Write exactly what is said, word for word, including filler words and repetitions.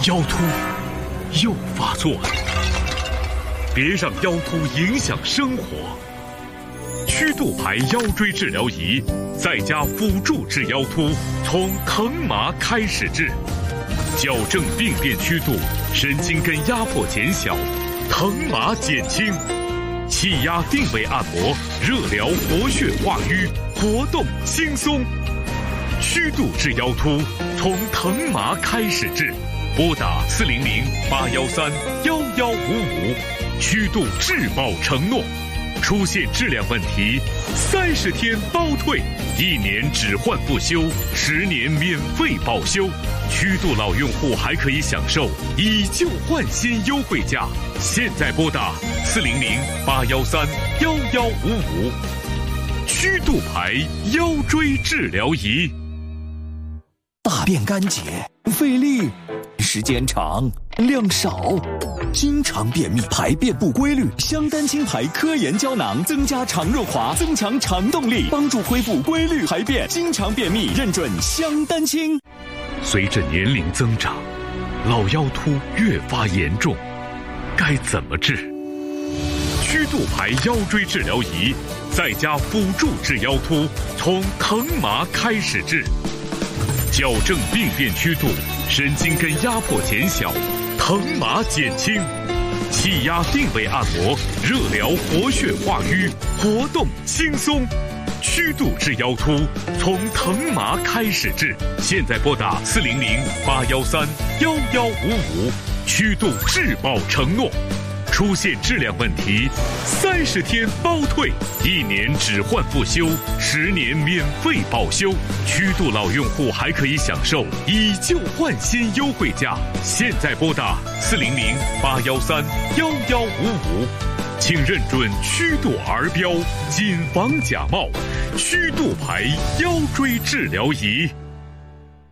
腰突又发作了，别让腰突影响生活。曲度牌腰椎治疗仪在家辅助治腰突，从疼麻开始治，矫正病变曲度，神经根压迫减小，疼麻减轻，气压定位按摩，热疗活血化瘀，活动轻松。曲度治腰突，从疼麻开始治，拨打四零零八幺三幺幺五五，曲度质保承诺。出现质量问题，三十天包退，一年只换不修，十年免费保修。曲度老用户还可以享受以旧换新优惠价。现在拨打四零零八幺三幺幺五五，曲度牌腰椎治疗仪。 大便干结，费力，时间长，量少，经常便秘，排便不规律。香丹清牌科研胶囊增加肠润滑，增强肠动力，帮助恢复规律排便。经常便秘认准香丹清。 随着年龄增长，老腰突越发严重，该怎么治？曲度牌腰椎治疗仪在家辅助治腰突，从疼麻开始治，矫正病变曲度，神经根压迫减小，疼麻减轻，气压定位按摩，热疗活血化瘀，活动轻松。曲度治腰突，从疼麻开始治。现在拨打四零零八幺三幺幺五五，曲度质保承诺。出现质量问题，三十天包退，一年只换不修，十年免费保修。曲度老用户还可以享受以旧换新优惠价。现在拨打四零零八幺三幺幺五五，请认准曲度儿标，谨防假冒。曲度牌腰椎治疗仪。